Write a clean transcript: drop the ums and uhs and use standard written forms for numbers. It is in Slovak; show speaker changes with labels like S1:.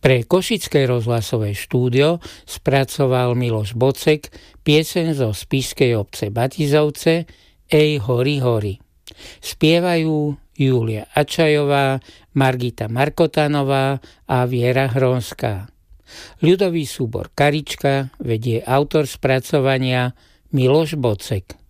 S1: Pre Košické rozhlasové štúdio spracoval Miloš Bocek pieseň zo spišskej obce Batizovce Ej hori hori. Spievajú Julia Ačajová, Margita Markotanová a Viera Hronská. Ľudový súbor Karička vedie autor spracovania Miloš Bocek.